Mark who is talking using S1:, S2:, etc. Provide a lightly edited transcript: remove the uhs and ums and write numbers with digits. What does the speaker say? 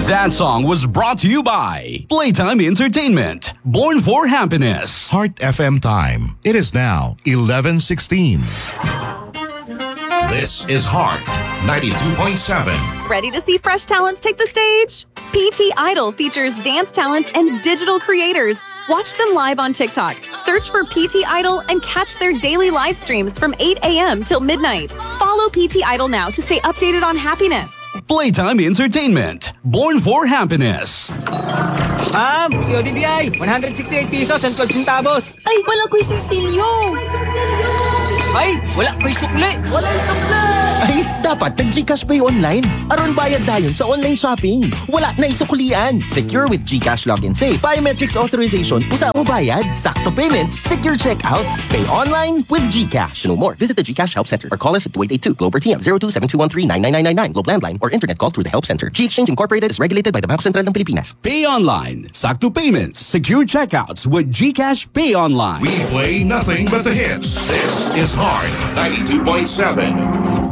S1: That song was brought to you by Playtime Entertainment. Born for happiness.
S2: Heart FM time. It is now 11:16. This is Heart 92.7.
S3: Ready to see fresh talents take the stage? PT Idol features dance talents and digital creators. Watch them live on TikTok. Search for PT Idol and catch their daily live streams from 8 a.m. till midnight. Follow PT Idol now to stay updated on happiness.
S1: Playtime Entertainment. Born for happiness.
S4: Ma'am, si ODDI, 168 pesos and 12 centavos.
S5: Ay, wala ko'y Cecilio.
S4: Ay, wala ko'y sukli.
S5: Wala sukli.
S6: Ay, dapat nag-GCash Pay online. Aron bayad dayon sa online shopping. Wala na isuklian. Secure with GCash Login Safe. Biometrics authorization. Usa mo bayad. Sakto payments. Secure checkouts. Pay online with GCash. To know more, visit the GCash Help Center or call us at 2882 Globe TM 0272139999 Globe Landline or internet call through the Help Center. G-Exchange Incorporated is regulated by the Bangko Sentral ng Pilipinas.
S1: Pay online. Sakto payments. Secure checkouts with GCash Pay online.
S2: We play nothing but the hits. This is Heart 92.7.